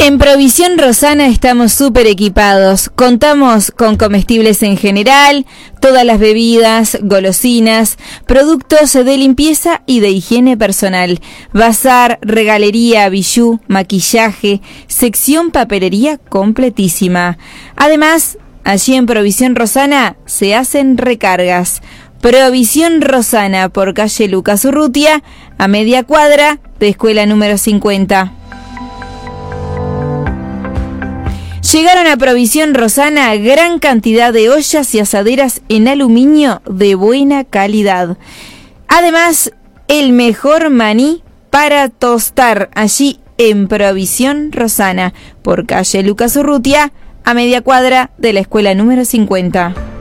En Provisión Rosana estamos súper equipados. Contamos con comestibles en general, todas las bebidas, golosinas, productos de limpieza y de higiene personal, bazar, regalería, bijú, maquillaje, sección papelería completísima. Además, allí en Provisión Rosana se hacen recargas. Provisión Rosana por calle Lucas Urrutia, a media cuadra de escuela número 50. Llegaron a Provisión Rosana gran cantidad de ollas y asaderas en aluminio de buena calidad. Además, el mejor maní para tostar allí en Provisión Rosana, por calle Lucas Urrutia, a media cuadra de la escuela número 50.